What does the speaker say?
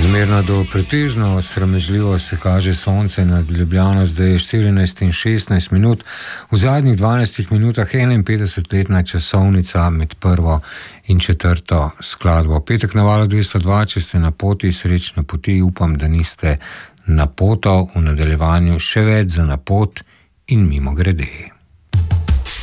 Zmerno do pretežno sramežljivo se kaže sonce nad Ljubljano, zdaj je 14 in 16 minut. V zadnjih 12 minutah 51-letna časovnica med prvo in četrto skladbo. Petek na Valu 202, če ste na poti, srečne poti, upam, da niste na poto, v nadaljevanju še več za na pot in mimo grede.